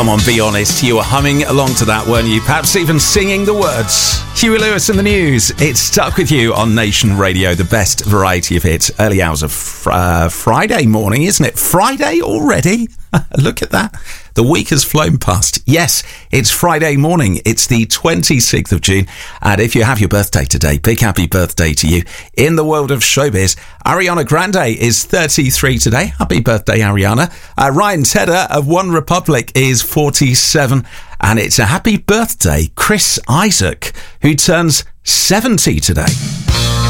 Come on, be honest. You were humming along to that, weren't you? Perhaps even singing the words. Huey Lewis in the news. It's Stuck With You on Nation Radio, the best variety of hits. Early hours of Friday morning, isn't it? Friday already? Look at that. The week has flown past. Yes, it's Friday morning. It's the 26th of June. And if you have your birthday today, big happy birthday to you. In the world of showbiz, Ariana Grande is 33 today. Happy birthday, Ariana. Ryan Tedder of One Republic is 47. And it's a happy birthday, Chris Isaak, who turns 70 today.